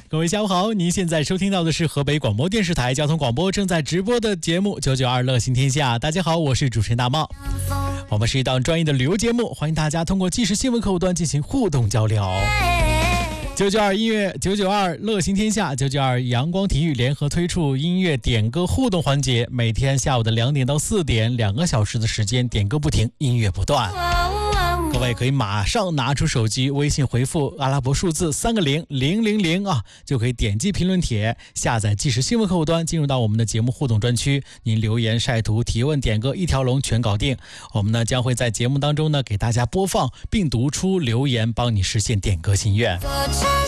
各位下午好，您现在收听到的是河北广播电视台交通广播正在直播的节目992乐行天下。大家好，我是主持人大茂。我们是一档专业的旅游节目，欢迎大家通过即时新闻客户端进行互动交流。992音乐992乐行天下992阳光体育联合推出音乐点歌互动环节，每天下午的2点到4点，2个小时的时间，点歌不停，音乐不断。各位可以马上拿出手机，微信回复阿拉伯数字3个0 000啊，就可以点击评论帖，下载即时新闻客户端，进入到我们的节目互动专区，您留言、晒图、提问、点歌，一条龙全搞定。我们呢将会在节目当中呢给大家播放，并读出留言，帮你实现点歌心愿。